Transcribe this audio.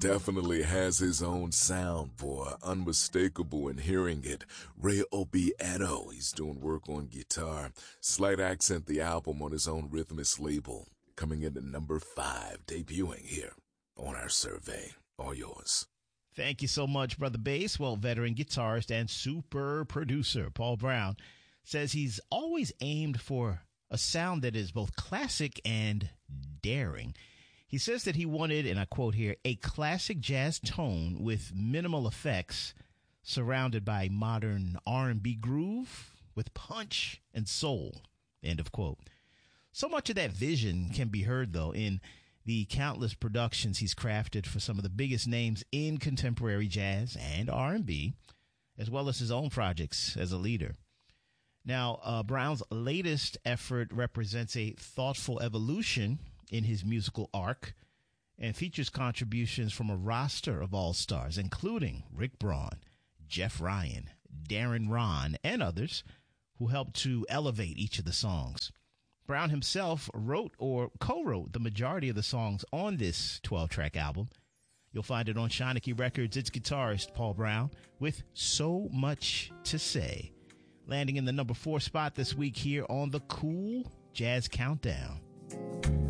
definitely has his own sound, boy. Unmistakable in hearing it. Ray Obiedo, he's doing work on guitar. Slight Accent, the album on his own Rhythmus label. Coming in at number 5, debuting here on our survey. All yours. Thank you so much, Brother Bass. Well, veteran guitarist and super producer Paul Brown says he's always aimed for a sound that is both classic and daring. He says that he wanted, and I quote here, a classic jazz tone with minimal effects surrounded by modern R&B groove with punch and soul, end of quote. So much of that vision can be heard, though, in the countless productions he's crafted for some of the biggest names in contemporary jazz and R&B, as well as his own projects as a leader. Now, Brown's latest effort represents a thoughtful evolution in his musical arc and features contributions from a roster of all-stars, including Rick Braun, Jeff Ryan, Darren Ron, and others who helped to elevate each of the songs. Brown himself wrote or co-wrote the majority of the songs on this 12-track album. You'll find it on Shineke Records. It's guitarist Paul Brown with So Much to Say, landing in the number 4 spot this week here on the Cool Jazz Countdown.